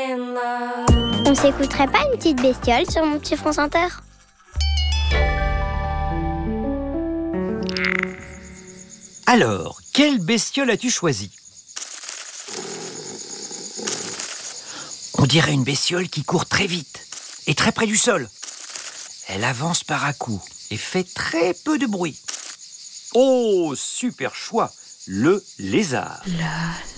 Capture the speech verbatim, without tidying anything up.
On s'écouterait pas une petite bestiole sur mon petit France Inter? Alors, quelle bestiole as-tu choisi? On dirait une bestiole qui court très vite et très près du sol. Elle avance par à-coups et fait très peu de bruit. Oh, super choix, le lézard. La